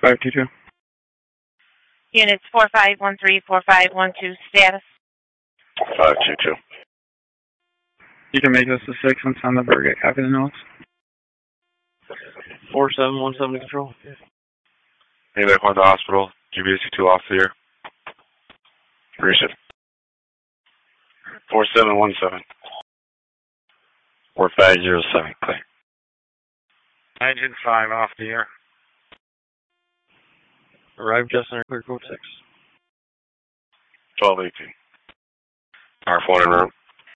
522. Units 4513, 4512, status. 522. You can make this a 6 and send the Burgate. Copy the notes. 4717 control. Anybody want the hospital? GBC2 off the air. Receive. 4717. 4507, clear. Engine 5 off the air. Arrive just under clear code 6. 1218. R4 en route.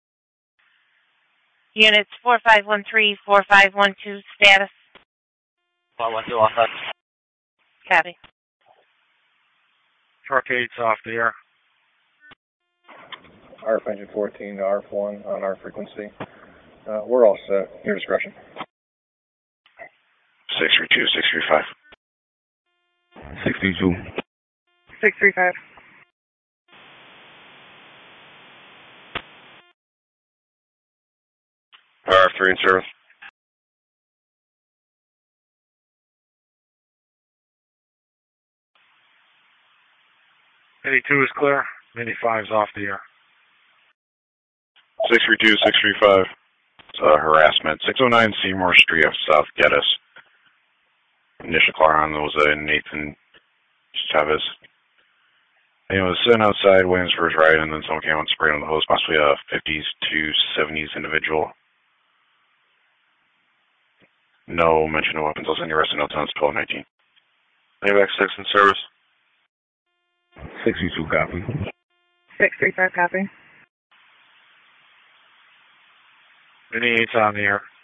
Units 4513, 4512, status. 512 off that. Copy. Truck 8's off the air. RF engine 14 to RF1 on our frequency. We're all set. Your discretion. 632, 635. 632. 635. RF3 in service. Mini 2 is clear. Mini 5's off the air. 632, 635. Harassment. 609 Seymour Street, South Geddes. Initial car on those Nathan Chavez. He was sitting outside waiting for his ride, and then someone came out and sprayed on the hose, possibly a 50s to 70s individual. No mention of weapons. I'll send you arrested notes on 1219. AVAC 6 in service. 632 copy. 635 copy. Mini 8's on the air.